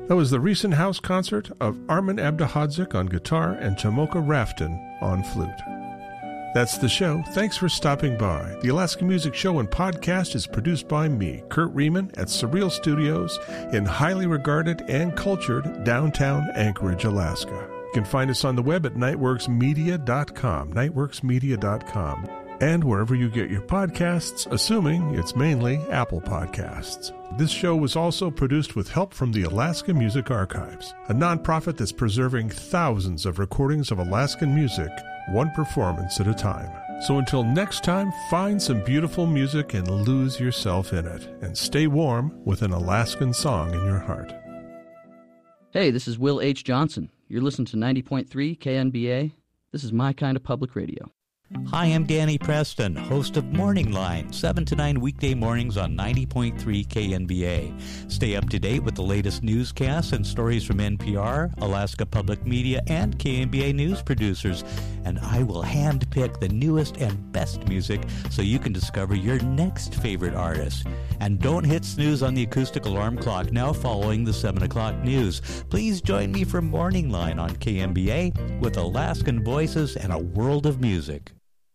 That was the recent house concert of Armin Abdihadzik on guitar and Chamoka Rafton on flute. That's the show. Thanks for stopping by. The Alaska Music Show and podcast is produced by me, Kurt Riemann, at Surreal Studios in highly regarded and cultured downtown Anchorage, Alaska. You can find us on the web at nightworksmedia.com, nightworksmedia.com, and wherever you get your podcasts, assuming it's mainly Apple Podcasts. This show was also produced with help from the Alaska Music Archives, a nonprofit that's preserving thousands of recordings of Alaskan music, one performance at a time. So until next time, find some beautiful music and lose yourself in it, and stay warm with an Alaskan song in your heart. Hey, this is Will H. Johnson. You're listening to 90.3 KNBA. This is my kind of public radio. Hi, I'm Danny Preston, host of Morning Line, 7 to 9 weekday mornings on 90.3 KNBA. Stay up to date with the latest newscasts and stories from NPR, Alaska Public Media, and KNBA news producers. And I will handpick the newest and best music so you can discover your next favorite artist. And don't hit snooze on the acoustic alarm clock now following the 7 o'clock news. Please join me for Morning Line on KNBA with Alaskan voices and a world of music.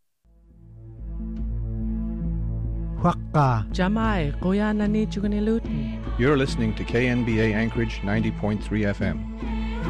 Jamai, Koyana ni Chuganilut. You're listening to KNBA Anchorage 90.3 FM.